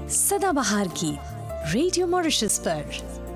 सदाबहार की radio Mauritius पर।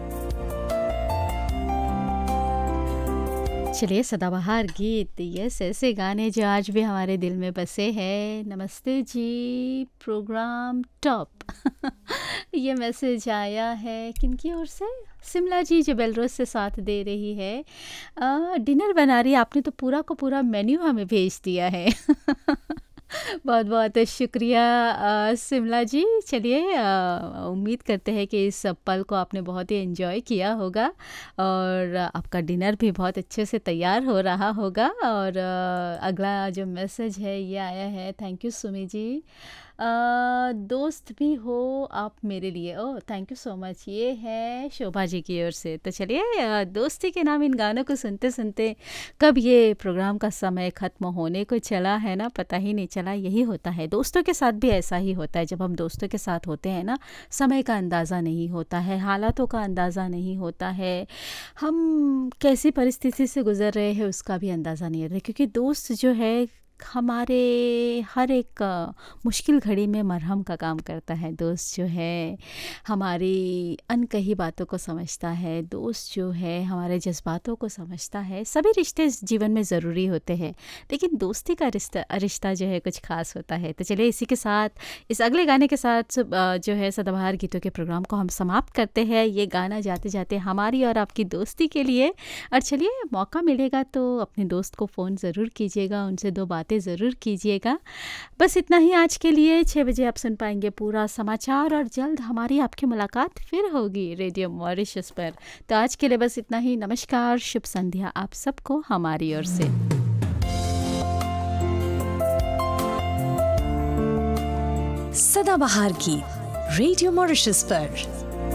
चलिए सदाबहार गीत, यस, ऐसे गाने जो आज भी हमारे दिल में बसे हैं। नमस्ते जी, प्रोग्राम टॉप ये मैसेज आया है किनकी ओर से? शिमला जी जो बेलरोज से साथ दे रही है। डिनर बना रही है, आपने तो पूरा का पूरा मेन्यू हमें भेज दिया है बहुत बहुत शुक्रिया शिमला जी। चलिए उम्मीद करते हैं कि इस पल को आपने बहुत ही एंजॉय किया होगा और आपका डिनर भी बहुत अच्छे से तैयार हो रहा होगा। और अगला जो मैसेज है ये आया है, थैंक यू सुमी जी। दोस्त भी हो आप मेरे लिए, oh thank you so much, ये है शोभा जी की ओर से। तो चलिए दोस्ती के नाम इन गानों को सुनते सुनते कब ये प्रोग्राम का समय ख़त्म होने को चला है ना, पता ही नहीं चला। यही होता है, दोस्तों के साथ भी ऐसा ही होता है। जब हम दोस्तों के साथ होते हैं ना, समय का अंदाज़ा नहीं होता है, हालातों का अंदाज़ा नहीं होता है, हम कैसी परिस्थिति से गुज़र रहे हैं उसका भी अंदाज़ा नहीं होता, क्योंकि दोस्त जो है हमारे हर एक मुश्किल घड़ी में मरहम का काम करता है। दोस्त जो है हमारी अनकही बातों को समझता है, दोस्त जो है हमारे जज्बातों को समझता है। सभी रिश्ते जीवन में ज़रूरी होते हैं, लेकिन दोस्ती का रिश्ता जो है कुछ ख़ास होता है। तो चलिए इसी के साथ, इस अगले गाने के साथ जो है सदाबहार गीतों के प्रोग्राम को हम समाप्त करते हैं। ये गाना जाते जाते हमारी और आपकी दोस्ती के लिए। और चलिए मौका मिलेगा तो अपने दोस्त को फ़ोन ज़रूर कीजिएगा, उनसे दो बातें ज़रूर कीजिएगा। बस इतना ही आज के लिए। 6 बजे आप सुन पाएंगे पूरा समाचार और जल्द हमारी आपकी मुलाकात फिर होगी रेडियो मॉरिशस पर। तो आज के लिए बस इतना ही। नमस्कार, शुभ संध्या आप सबको हमारी ओर से। सदाबहार की रेडियो मॉरिशस पर।